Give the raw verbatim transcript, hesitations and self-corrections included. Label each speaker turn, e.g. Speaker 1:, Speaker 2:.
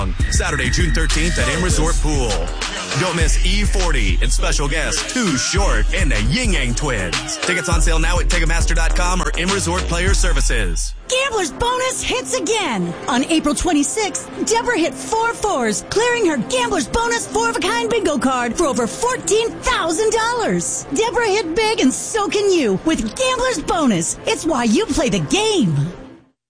Speaker 1: Saturday, June thirteenth at M Resort Pool. Don't miss E forty and special guest Too Short and the Ying Yang Twins. Tickets on sale now at Ticketmaster dot com or M Resort Player Services.
Speaker 2: Gambler's Bonus hits again. On April twenty-sixth, Deborah hit four fours, clearing her Gambler's Bonus four-of-a-kind bingo card for over fourteen thousand dollars. Deborah hit big and so can you with Gambler's Bonus. It's why you play the game.